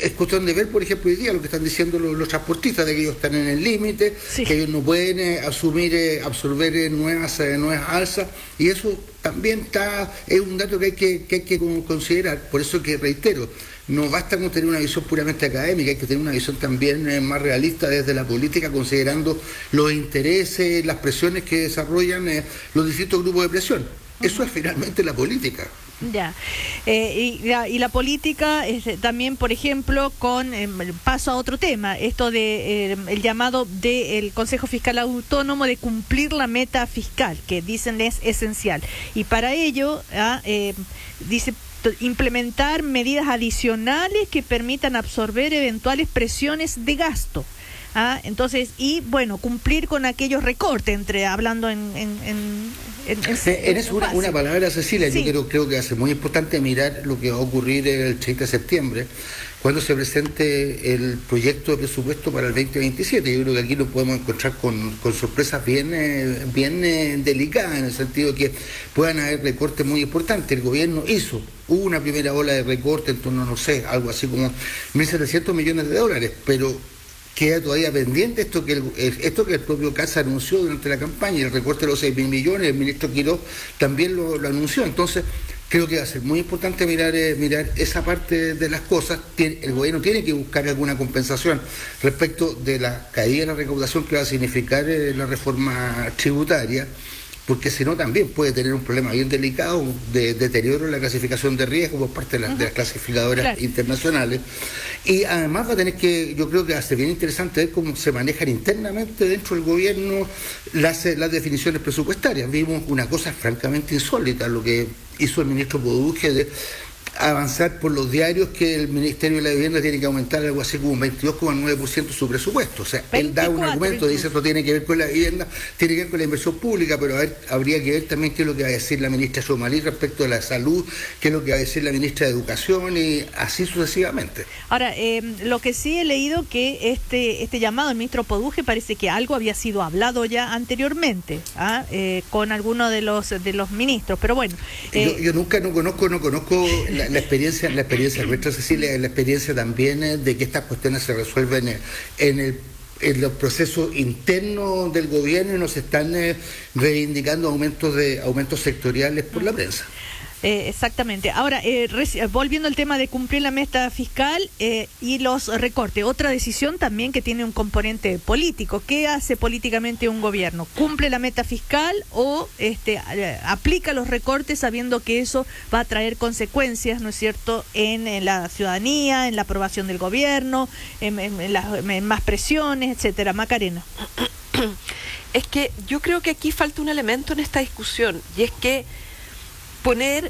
es cuestión de ver, por ejemplo, hoy día lo que están diciendo los transportistas, de que ellos están en el límite, sí, que ellos no pueden absorber nuevas alzas, y eso también es un dato que hay que considerar. Por eso que reitero, no basta con tener una visión puramente académica, hay que tener una visión también más realista desde la política, considerando los intereses, las presiones que desarrollan los distintos grupos de presión. Eso es finalmente la política. Ya. Y la política también, por ejemplo, paso a otro tema, esto de el llamado del Consejo Fiscal Autónomo de cumplir la meta fiscal, que dicen es esencial. Y para ello, dice implementar medidas adicionales que permitan absorber eventuales presiones de gasto. Entonces, y bueno, cumplir con aquellos recortes, hablando en eso una palabra, Cecilia, sí. Yo creo que es muy importante mirar lo que va a ocurrir el 30 de septiembre, cuando se presente el proyecto de presupuesto para el 2027. Yo creo que aquí nos podemos encontrar con sorpresas bien delicadas, en el sentido de que puedan haber recortes muy importantes. El gobierno hubo una primera ola de recorte en torno, no sé, algo así como 1.700 millones de dólares, pero queda todavía pendiente esto que el propio Casa anunció durante la campaña, el recorte de los 6.000 millones, el ministro Quirós también lo anunció. Entonces, creo que va a ser muy importante mirar esa parte de las cosas. El gobierno tiene que buscar alguna compensación respecto de la caída de la recaudación que va a significar la reforma tributaria, porque si no también puede tener un problema bien delicado de deterioro en la clasificación de riesgo por parte de las clasificadoras internacionales. Y además va a tener yo creo que va a ser bien interesante ver cómo se manejan internamente dentro del gobierno las definiciones presupuestarias. Vimos una cosa francamente insólita, lo que hizo el ministro Produje de avanzar por los diarios que el Ministerio de la Vivienda tiene que aumentar algo así como un 22,9% su presupuesto. O sea, él da un argumento, dice esto tiene que ver con la vivienda, tiene que ver con la inversión pública, pero habría que ver también qué es lo que va a decir la ministra Somalí respecto de la salud, qué es lo que va a decir la ministra de Educación, y así sucesivamente. Ahora, lo que sí he leído que este llamado del ministro Produje parece que algo había sido hablado ya anteriormente, con alguno de los ministros, pero bueno. Yo no conozco la experiencia nuestra, Cecilia, la experiencia también de que estas cuestiones se resuelven en los procesos internos del gobierno y nos están reivindicando aumentos sectoriales por la prensa. Exactamente. Ahora, volviendo al tema de cumplir la meta fiscal y los recortes, otra decisión también que tiene un componente político. ¿Qué hace políticamente un gobierno? ¿Cumple la meta fiscal o aplica los recortes sabiendo que eso va a traer consecuencias, ¿no es cierto?, en la ciudadanía, en la aprobación del gobierno, en más presiones, etcétera? Macarena. Es que yo creo que aquí falta un elemento en esta discusión, y es que poner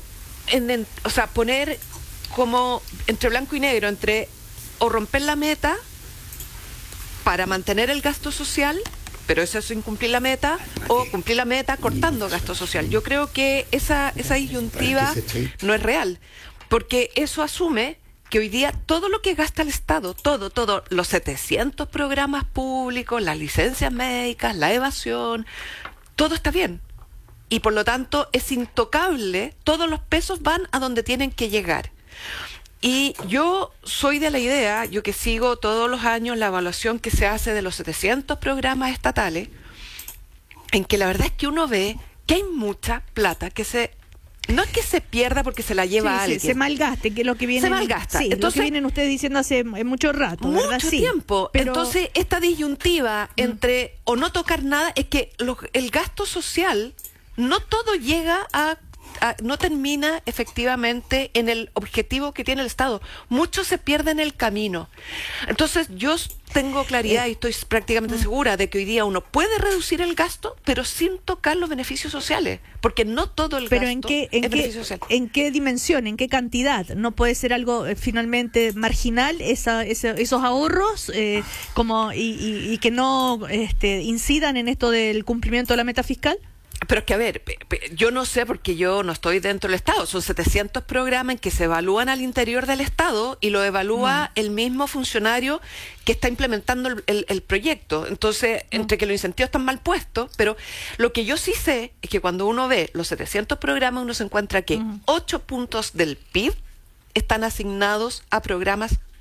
como entre blanco y negro, entre o romper la meta para mantener el gasto social, pero eso es incumplir la meta, o cumplir la meta cortando gasto social. Yo creo que esa disyuntiva no es real, porque eso asume que hoy día todo lo que gasta el Estado, todo, los 700 programas públicos, las licencias médicas, la evasión, todo está bien. Y por lo tanto es intocable, todos los pesos van a donde tienen que llegar. Y yo soy de la idea, yo que sigo todos los años la evaluación que se hace de los 700 programas estatales, en que la verdad es que uno ve que hay mucha plata no es que se pierda porque se la lleva alguien. Se malgaste, que es lo que viene. Se malgasta. Sí, entonces, lo que vienen ustedes diciendo hace mucho rato, ¿verdad? Mucho tiempo. Pero entonces, esta disyuntiva entre o no tocar nada, es que el gasto social no todo llega no termina efectivamente en el objetivo que tiene el Estado. Mucho se pierde en el camino. Entonces, yo tengo claridad y estoy prácticamente segura de que hoy día uno puede reducir el gasto, pero sin tocar los beneficios sociales, porque no todo el gasto es beneficio social. ¿En qué dimensión, en qué cantidad? ¿No puede ser algo finalmente marginal, esos ahorros, y que no incidan en esto del cumplimiento de la meta fiscal? Pero es que, a ver, yo no sé porque yo no estoy dentro del Estado. Son 700 programas en que se evalúan al interior del Estado y lo evalúa el mismo funcionario que está implementando el proyecto. Entonces, entre que los incentivos están mal puestos, pero lo que yo sí sé es que cuando uno ve los 700 programas, uno se encuentra que 8 puntos del PIB están asignados a programas